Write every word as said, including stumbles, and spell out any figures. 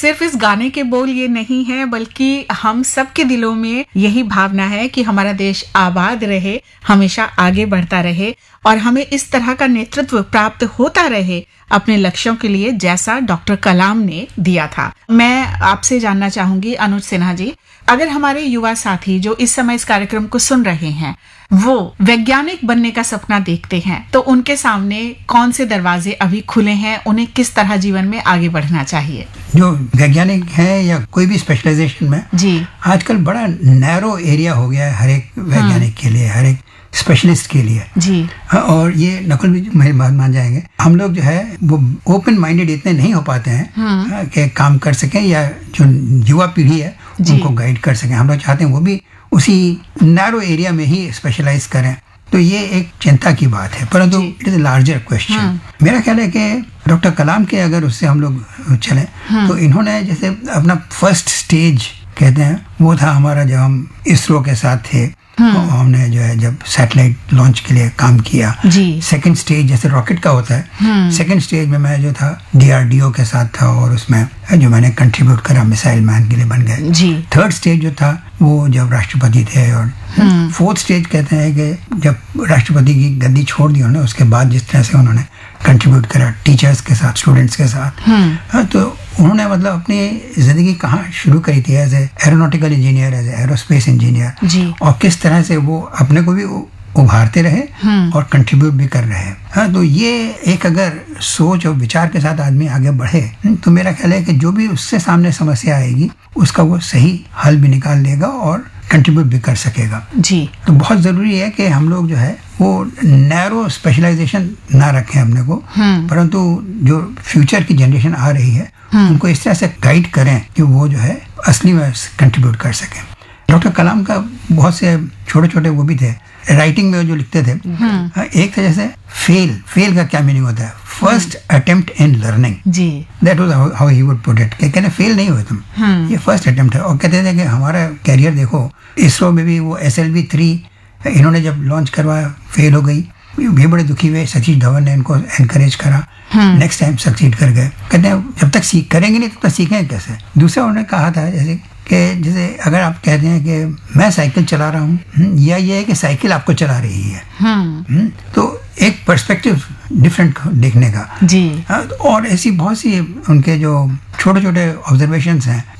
सिर्फ इस गाने के बोल ये नहीं है, बल्कि हम सबके दिलों में यही भावना है कि हमारा देश आबाद रहे, हमेशा आगे बढ़ता रहे और हमें इस तरह का नेतृत्व प्राप्त होता रहे अपने लक्ष्यों के लिए, जैसा डॉक्टर कलाम ने दिया था। मैं आपसे जानना चाहूंगी अनुज सिन्हा जी, अगर हमारे युवा साथी जो इस समय इस कार्यक्रम को सुन रहे हैं वो वैज्ञानिक बनने का सपना देखते हैं, तो उनके सामने कौन से दरवाजे अभी खुले हैं, उन्हें किस तरह जीवन में आगे बढ़ना चाहिए? जो वैज्ञानिक है या कोई भी स्पेशलाइजेशन में जी आजकल बड़ा नैरो एरिया हो गया है हर एक वैज्ञानिक के लिए, हर एक स्पेशलिस्ट के लिए जी। और ये नकुल भी मेरी बात मान जाएंगे, हम लोग जो है वो ओपन माइंडेड इतने नहीं हो पाते हैं कि काम कर सकें या जो युवा पीढ़ी है उनको गाइड कर सकें। हम लोग चाहते हैं वो भी उसी नैरो एरिया में ही स्पेशलाइज करें, तो ये एक चिंता की बात है, परंतु it is a larger question. मेरा ख्याल है कि डॉक्टर कलाम के अगर उससे हम लोग चलें तो इन्होंने जैसे अपना फर्स्ट स्टेज कहते हैं वो था हमारा, जब हम इसरो के साथ थे हमने जो है जब सैटेलाइट लॉन्च के लिए काम किया। सेकंड स्टेज जैसे रॉकेट का होता है, सेकंड स्टेज में मैं जो था डीआरडीओ के साथ था और उसमें जो मैंने कंट्रीब्यूट करा मिसाइल मैन के लिए बन गए। थर्ड स्टेज जो था वो जब राष्ट्रपति थे, और फोर्थ स्टेज कहते हैं कि जब राष्ट्रपति की गद्दी छोड़ दी उन्होंने, उसके बाद जिस तरह से उन्होंने कंट्रीब्यूट करा टीचर्स के साथ, स्टूडेंट्स के साथ, तो उन्होंने मतलब अपनी जिंदगी कहाँ शुरू करी थी as a aeronautical engineer, as a aerospace engineer, और किस तरह से वो अपने को भी उभारते रहे और कंट्रीब्यूट भी कर रहे हैं। हाँ, तो ये एक अगर सोच और विचार के साथ आदमी आगे बढ़े तो मेरा ख्याल है कि जो भी उससे सामने समस्या आएगी उसका वो सही हल भी निकाल लेगा और कंट्रीब्यूट भी कर सकेगा जी। तो बहुत जरूरी है कि हम लोग जो है वो नैरो स्पेशलाइजेशन ना रखें अपने को, परंतु जो फ्यूचर की जनरेशन आ रही है उनको इस तरह से गाइड करें कि वो जो है असली में कंट्रीब्यूट कर सकें। डॉक्टर कलाम का बहुत से छोटे छोटे वो भी थे, राइटिंग में जो लिखते थे, एक था जैसे फेल, फेल का क्या मीनिंग होता है, first attempt in learning ji, that was how he would put it, कि कहते फेल नहीं हुए तुम, ये फर्स्ट अटेम्प्ट है। और कहते थे कि हमारा कैरियर देखो, इसरो में भी वो एस एल वी थ्री इन्होंने जब लॉन्च करवाया फेल हो गई, भी बड़े दुखी हुए, सतीश धवन ने इनको एनकरेज करा, नेक्स्ट टाइम सक्सीड कर गए। कहते हैं जब तक सीख करेंगे नहीं तब तक सीखेंगे कैसे। दूसरा उन्होंने कहा था जैसे कि जैसे अगर आप कहते हैं कि मैं साइकिल चला रहा हूँ या ये है कि साइकिल आपको चला रही है, हुँ? तो एक पर्सपेक्टिव डिफरेंट देखने का जी। और ऐसी बहुत सी उनके जो छोटे छोटे ऑब्जर्वेशंस हैं